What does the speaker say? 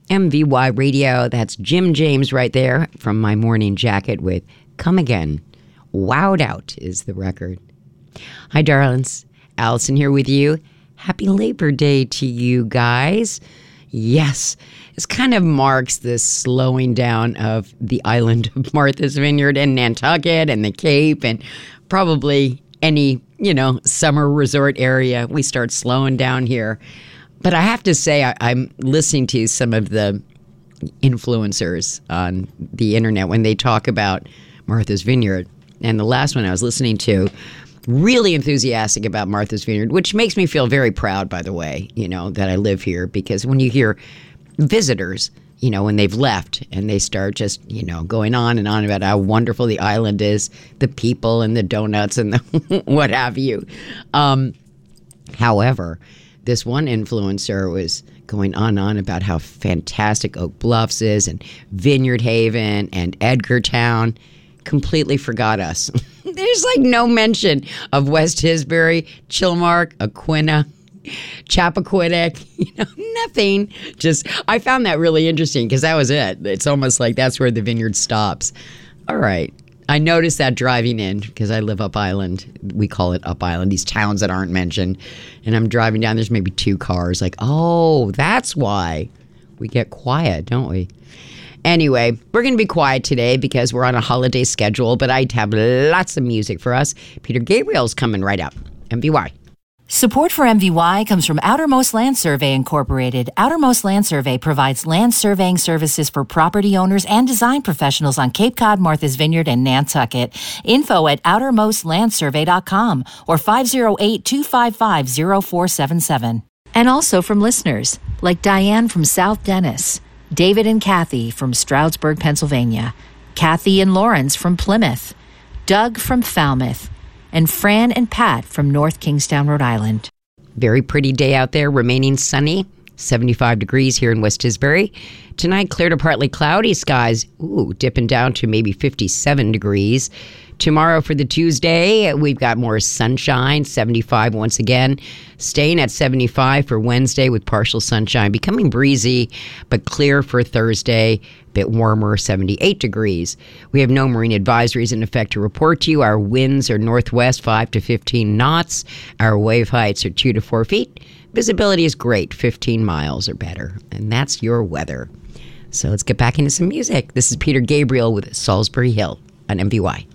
MVY Radio. That's Jim James right there from My Morning Jacket with Come Again. Wowed Out is the record. Hi, darlings. Allison here with you. Happy Labor Day to you guys. Yes, this kind of marks the slowing down of the island of Martha's Vineyard and Nantucket and the Cape and probably any, summer resort area. We start slowing down here. But I have to say, I'm listening to some of the influencers on the internet when they talk about Martha's Vineyard. And the last one I was listening to, really enthusiastic about Martha's Vineyard, which makes me feel very proud, by the way, that I live here. Because when you hear visitors, when they've left and they start just, going on and on about how wonderful the island is, the people and the donuts and the what have you. However, this one influencer was going on about how fantastic Oak Bluffs is and Vineyard Haven and Edgartown. Completely forgot us. There's no mention of West Tisbury, Chilmark, Aquina, Chappaquiddick, nothing. Just, I found that really interesting because that was it. It's almost like that's where the vineyard stops. All right. I noticed that driving in because I live up island. We call it up island, these towns that aren't mentioned. And I'm driving down, there's maybe 2 cars. Oh, that's why we get quiet, don't we? Anyway, we're going to be quiet today because we're on a holiday schedule, but I have lots of music for us. Peter Gabriel's coming right up. MVY. Support for MVY comes from Outermost Land Survey Incorporated. Outermost Land Survey provides land surveying services for property owners and design professionals on Cape Cod, Martha's Vineyard, and Nantucket. Info at outermostlandsurvey.com or 508-255-0477. And also from listeners like Diane from South Dennis, David and Kathy from Stroudsburg, Pennsylvania, Kathy and Lawrence from Plymouth, Doug from Falmouth, and Fran and Pat from North Kingstown, Rhode Island. Very pretty day out there, remaining sunny, 75 degrees here in West Tisbury. Tonight, clear to partly cloudy skies, dipping down to maybe 57 degrees. Tomorrow for the Tuesday, we've got more sunshine, 75 once again. Staying at 75 for Wednesday with partial sunshine. Becoming breezy, but clear for Thursday. A bit warmer, 78 degrees. We have no marine advisories in effect to report to you. Our winds are northwest 5 to 15 knots. Our wave heights are 2 to 4 feet. Visibility is great, 15 miles or better. And that's your weather. So let's get back into some music. This is Peter Gabriel with Salisbury Hill on MVY.